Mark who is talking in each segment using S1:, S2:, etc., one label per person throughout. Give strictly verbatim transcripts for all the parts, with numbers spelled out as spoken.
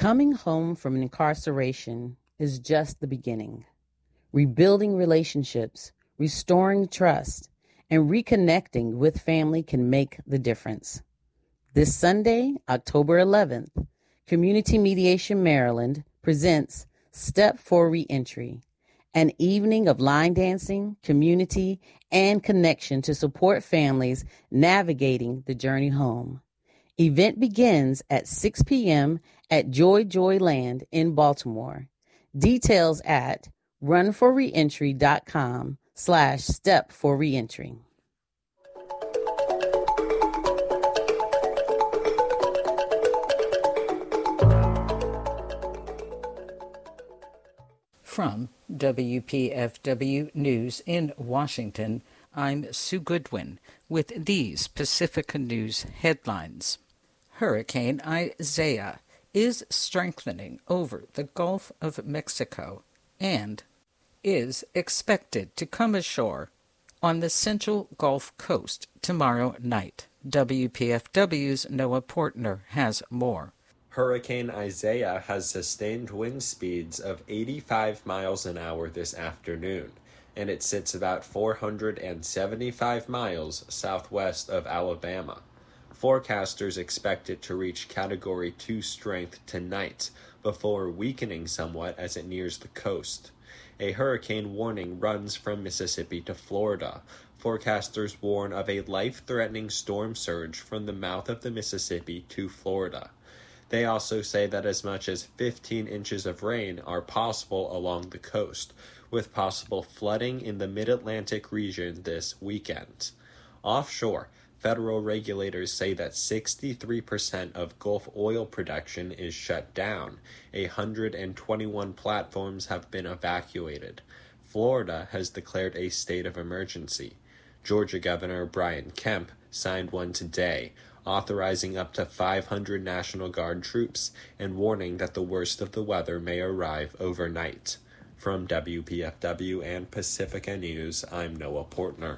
S1: Coming home from incarceration is just the beginning. Rebuilding relationships, restoring trust, and reconnecting with family can make the difference. This Sunday, October eleventh, Community Mediation Maryland presents Step for Reentry, an evening of line dancing, community, and connection to support families navigating the journey home. Event begins at six p.m. at Joy Joy Land in Baltimore. Details at runforreentry.com slash step for reentry.
S2: From W P F W News in Washington, I'm Sue Goodwin with these Pacifica News headlines. Hurricane Isaiah is strengthening over the Gulf of Mexico and is expected to come ashore on the central Gulf Coast tomorrow night. W P F W's Noah Portner has more.
S3: Hurricane Isaiah has sustained wind speeds of eighty-five miles an hour this afternoon, and it sits about four hundred seventy-five miles southwest of Alabama. Forecasters expect it to reach Category two strength tonight, before weakening somewhat as it nears the coast. A hurricane warning runs from Mississippi to Florida. Forecasters warn of a life-threatening storm surge from the mouth of the Mississippi to Florida. They also say that as much as fifteen inches of rain are possible along the coast, with possible flooding in the mid-Atlantic region this weekend. Offshore, federal regulators say that sixty-three percent of Gulf oil production is shut down. one hundred twenty-one platforms have been evacuated. Florida has declared a state of emergency. Georgia Governor Brian Kemp signed one today, authorizing up to five hundred National Guard troops and warning that the worst of the weather may arrive overnight. From W P F W and Pacifica News, I'm Noah Portner.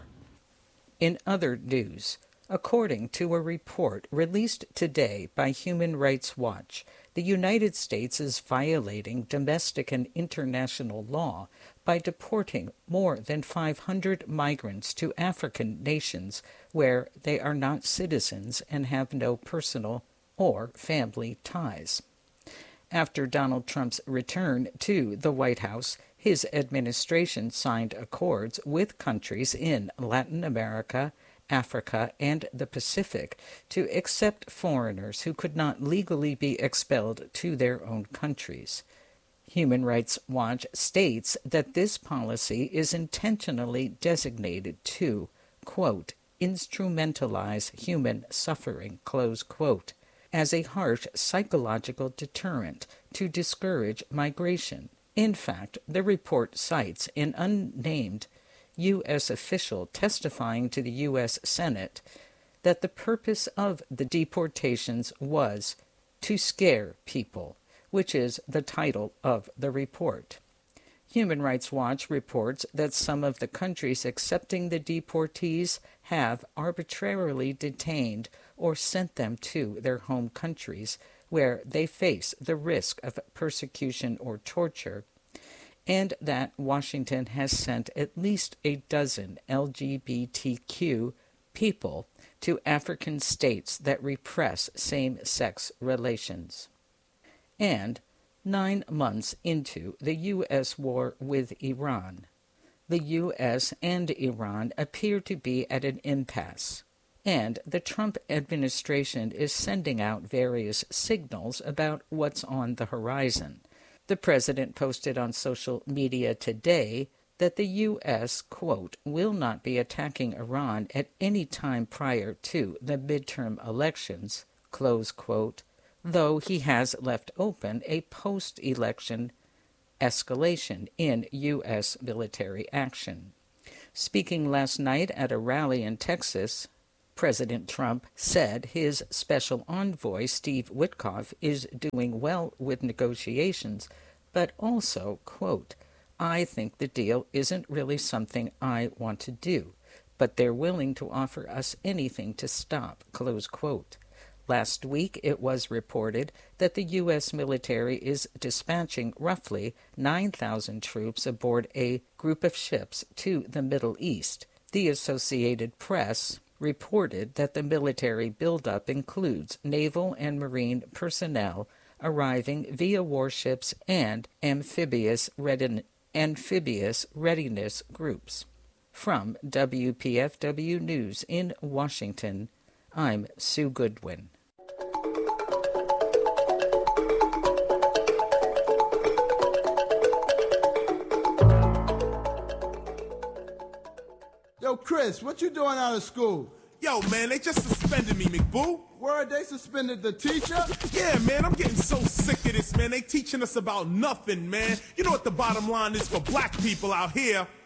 S2: In other news, according to a report released today by Human Rights Watch, the United States is violating domestic and international law by deporting more than five hundred migrants to African nations where they are not citizens and have no personal or family ties. After Donald Trump's return to the White House, his administration signed accords with countries in Latin America, Africa, and the Pacific to accept foreigners who could not legally be expelled to their own countries. Human Rights Watch states that this policy is intentionally designated to, quote, instrumentalize human suffering, close quote, as a harsh psychological deterrent to discourage migration. In fact, the report cites an unnamed U S official testifying to the U S Senate that the purpose of the deportations was to scare people, which is the title of the report. Human Rights Watch reports that some of the countries accepting the deportees have arbitrarily detained or sent them to their home countries where they face the risk of persecution or torture, and that Washington has sent at least a dozen L G B T Q people to African states that repress same-sex relations. And nine months into the U S war with Iran, the U S and Iran appear to be at an impasse, and the Trump administration is sending out various signals about what's on the horizon. The president posted on social media today that the U S, quote, will not be attacking Iran at any time prior to the midterm elections, close quote, though he has left open a post-election escalation in U S military action. Speaking last night at a rally in Texas, President Trump said his special envoy, Steve Witkoff, is doing well with negotiations, but also, quote, I think the deal isn't really something I want to do, but they're willing to offer us anything to stop, close quote. Last week, it was reported that the U S military is dispatching roughly nine thousand troops aboard a group of ships to the Middle East. The Associated Press reported that the military buildup includes naval and marine personnel arriving via warships and amphibious, readin- amphibious readiness groups. From W P F W News in Washington, I'm Sue Goodwin.
S4: Yo, Chris, what you doing out of school?
S5: Yo, man, they just suspended me, McBoo.
S4: Word, they suspended the teacher?
S5: Yeah, man, I'm getting so sick of this, man. They teaching us about nothing, man. You know what the bottom line is for black people out here?